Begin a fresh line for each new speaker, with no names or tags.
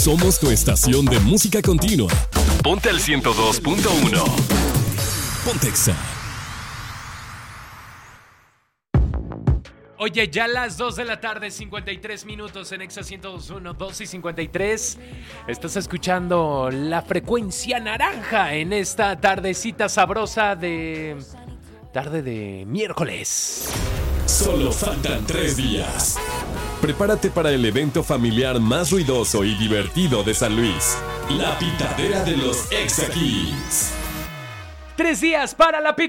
Somos tu estación de música continua. Ponte al 102.1. Pontexa.
Oye, ya las 2 de la tarde, 53 minutos en Exa 102.1, 2 y 53. Estás escuchando la frecuencia naranja en esta tardecita sabrosa de... tarde de miércoles.
Solo faltan 3 días. Prepárate para el evento familiar más ruidoso y divertido de San Luis. La pitadera de los Exa Kids.
3 días para la